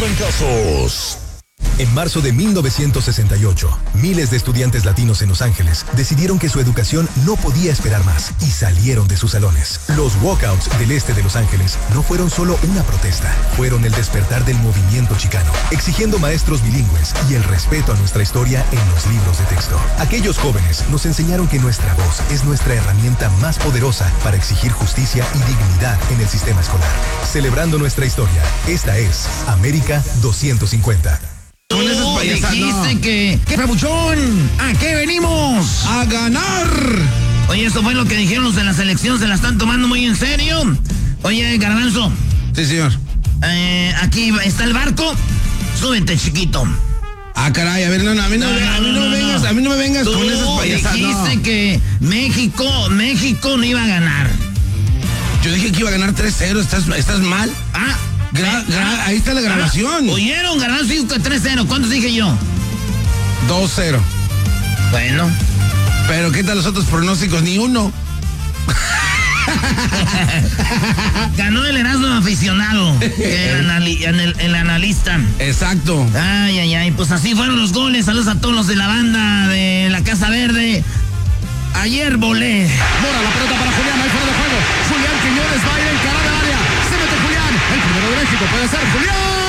En casos. En marzo de 1968, miles de estudiantes latinos en Los Ángeles decidieron que su educación no podía esperar más y salieron de sus salones. Los walkouts del este de Los Ángeles no fueron solo una protesta, fueron el despertar del movimiento chicano, exigiendo maestros bilingües y el respeto a nuestra historia en los libros de texto. Aquellos jóvenes nos enseñaron que nuestra voz es nuestra herramienta más poderosa para exigir justicia y dignidad en el sistema escolar. Celebrando nuestra historia, esta es América 250. Con esas payasadas, dijiste no. ¿Qué papuchón? ¿A qué venimos? ¡A ganar! Oye, eso fue lo que dijeron los de la selección, se la están tomando muy en serio. Oye, Garbanzo. Sí, señor. Aquí está el barco. Súbete, chiquito. Ah, caray, a ver, a mí no me vengas Tú con esas payasadas. dijiste No. que México no iba a ganar. Yo dije que iba a ganar 3-0, ¿estás mal? Ahí está la grabación. ¿Oyeron? Garbanzo dijo que 3-0. ¿Cuántos dije yo? 2-0. Bueno. Pero ¿qué tal los otros pronósticos? Ni uno. Ganó el Erasmo aficionado, el analista. Exacto. Ay, pues así fueron los goles. Saludos a todos los de la banda de la Casa Verde. Ayer volé. Mora, la pelota para Julián, ahí fuera de juego. Julián Quiñones va a ir en cara del área. Se mete Julián, el primero de México, puede ser Julián.